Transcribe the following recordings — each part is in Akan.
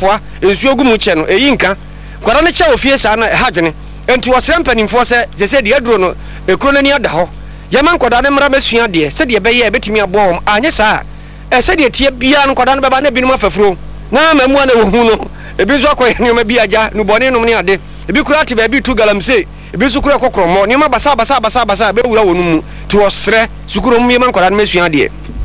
toa ensuo gu mu che no eyi nka kwara ne che ofie sa na hadwene enti wosere mpanimfo se de aduro no ekuro nani ada ho yaman kwada ne mra besua de se de beye betimi abom anye sa se de tie bia no kwada no beba na binum afafuro na mamu na wo hu no ebi zo akoye ne ma bia ja no bone no ne ade ebi kura te ba bi tu galamse ebi su kura kokromo ne ma basa be wura wonu mu ti wosere sukuro mu yaman kwada no mesua de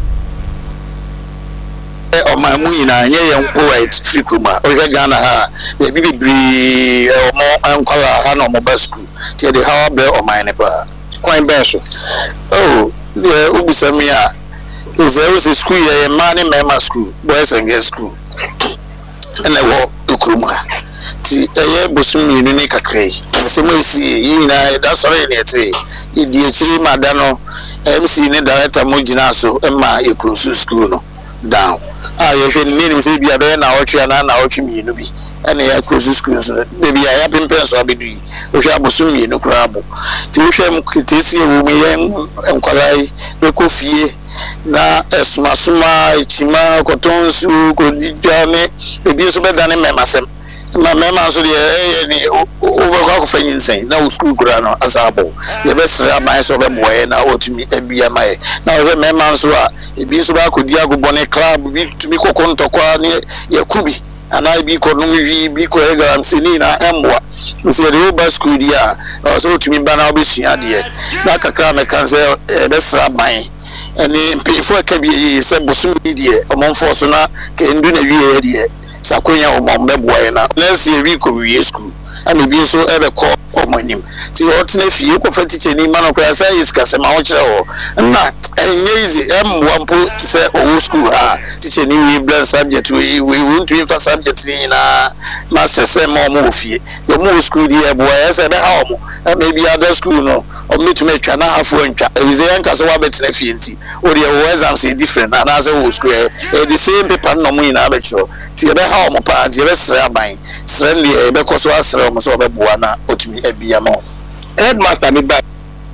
o ma mu ina nye ye nko right free kuma o ga Ghana ha e bibiri o mo ankwala ha no mo basku ti de ha be o ma ne pa kwan be so oh ye ubusami a is school ye man in my school boys and girls school and I walk to Kruma ti ye busumi ni kakre se mo si yi na da sore ni ete idi echiri madano MC ni director mo gina so e ma e close school no down you should mean him say be a bear now na ochi mi no bi and ya close school so baby ya pimpen so abedui o hwa bosumi no krabo ti o hwa mkritesi wo mi yen enkwalai be kofie na esuma ichima kotonsu kodijane ebi so be dane memasem ma mema so de ni o ko ko fanyin sen na o school kura no asabo ye be sra ban so be boye na otumi ebia mai na o mema so a ebi so ba kodi agobone club bi tumi kokonto kwa ni ye kubi ana bi ko no wi bi ko egam sini na emwa nse de o school dia so otumi ba na obesua de na kakra me kan se be sra ban eni pifo ka bi se bosumi de omonfo so na ke ndu na wi de sakonya omombe boye na next year we ko we school and bi so ebe ko omonim ti otne fie ko fatiche ni mano ko asa iska se ma ochre ho na enyezi emwampo se owo school ha teacher ni we blend subject we want to info subject ni na master se mo fie yo mo school di boye se be ha omo maybe other school no o me to me twa na afo ntwa ebize yanka so wa betena fie nti o de wo exams is different and as o school the same paper no mo ina be chiro ti be ha omo pa ti be sra ban srenli e be ko so asra omo so be boa na otumi ebia ma headmaster me back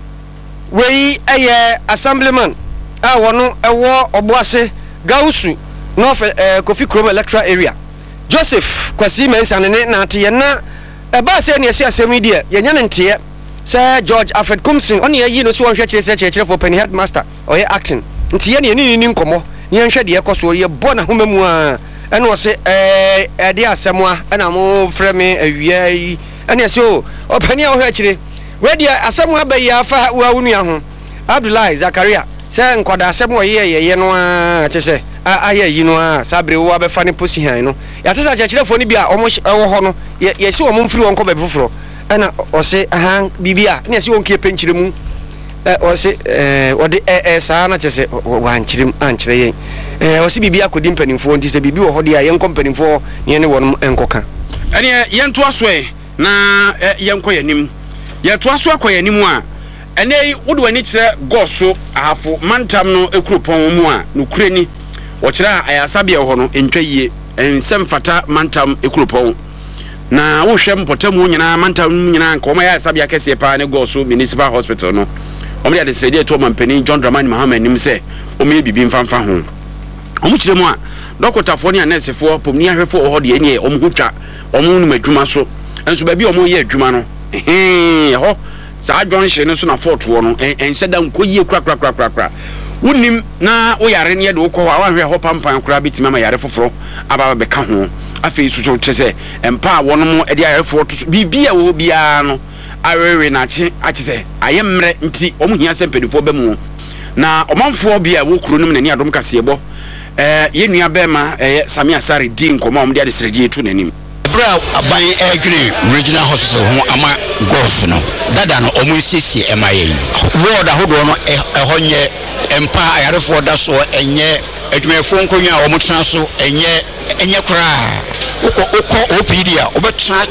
we assemblyman wono ewo oboase gausu north Kofi Kroma electoral area Joseph Kwasi Mensa ne na ate na ba se ne esi asemi de ye nya ne nte se George Alfred Kumsin on ye yi no so wonhwe kire for penny headmaster oye acting nte ye ne ni nkomo ye nhwe de ekoso ye bo na homamu a ene wo se de asemwa na mo frame awia yi ene se o penny o hwe kire we de asemwa ba ya fa wa wunu ho Abdullahi Zakaria se nkoda asemwa ye no a kye aye yi no a sabre wo abefa ne posi han no ya tesa kyerefo ni bia omo ewo ho no ye se omo mfiri wonko ba bifoforo ana o se han bibia ne se wonke penkyire mu o se o de saa na kyese wan kyerem an kyere yen o se bibia kodi mpanimfo nti se bibi wo ho de a yen kompanimfo ne ne won enkoka ene yen to aso na yen ko yanim ye to aso akoyanim a ene wode wani kyere goso ahafo mantam no ekropon mu a no kurani wo kyere ayasabia ho no entwaye ensem fata mantam ekropon na wo hwem potamu nyina mantam nyina nka o ma ayasabia kese pa ne goso municipal hospital no o me de sredi to mampani John Dramani Mahama nim se o me bibi mfamfa ho o mu kyere mu a dokotafo ne anesefo pomni ahwefo o ho de ene o mu hotwa o mu num adwuma so enso ba bi o mu ye adwuma no ho sa John hye ne so na fort wo no enseda nkoyie kra wonim na wo yare ne de wo kɔ wa hwɛ ho pampan kra bitima ma yare foforo aba be ka ho afei so so kyese empa wono mo de yare fo to bibia wo bia no awewe na kye akyese ayemre nti omu hia sempedifo be mu na omanfo bia wo kuro nim na ni adom kasebo ye nua be ma Samia Sare di nkoma om de sredi etu nanim bra aban edwene regional hospital ho ama golf no dada no omu sisi emaye ward ahodo no ehonye empa ayarefo da so enye adwumefo nkonwa a omutran so enye kura uko OPD a obetra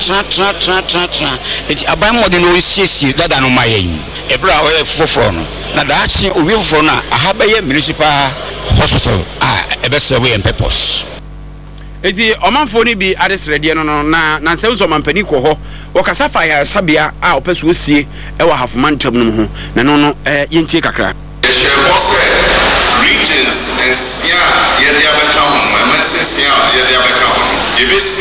tra eti aban mode no sisi dada no maye ebra o foforo no na daachi owi foforo na ahabaye municipal hospital ebese we en purpose eti omanfo ni bi adesrede no na nsem so mampani ko ho wakasa fa ya sabia a opeso osie e wa hafomantam no ho na no yentie kakra regions and yeah,